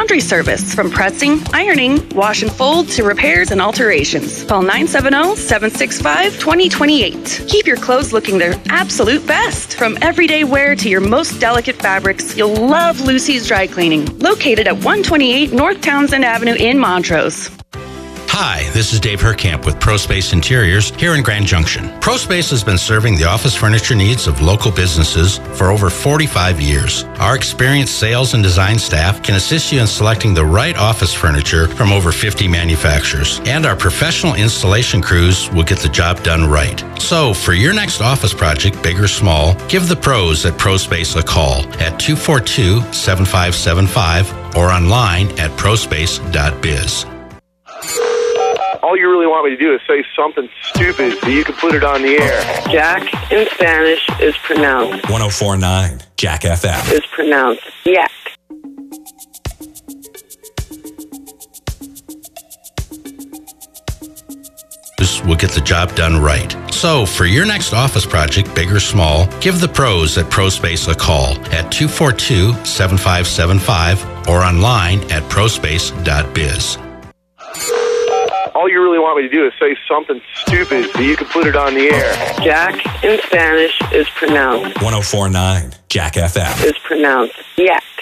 laundry service. From pressing, ironing, wash and fold to repairs and alterations. Call 970-765-2028. Keep your clothes looking their absolute best. From everyday wear to your most delicate fabrics, you'll love Lucy's Dry Cleaning. Located at 128 North Townsend Avenue in Montrose. Hi, this is Dave Herkamp with ProSpace Interiors here in Grand Junction. ProSpace has been serving the office furniture needs of local businesses for over 45 years. Our experienced sales and design staff can assist you in selecting the right office furniture from over 50 manufacturers. And our professional installation crews will get the job done right. So, for your next office project, big or small, give the pros at ProSpace a call at 242-7575 or online at prospace.biz. All you really want me to do is say something stupid so you can put it on the air. Jack in Spanish is pronounced 104.9 Jack FM. Is pronounced yak. Will get the job done right. So, for your next office project, big or small, give the pros at ProSpace a call at 242-7575 or online at prospace.biz. All you really want me to do is say something stupid so you can put it on the air. Jack in Spanish is pronounced 104.9 Jack FM. Is pronounced yak.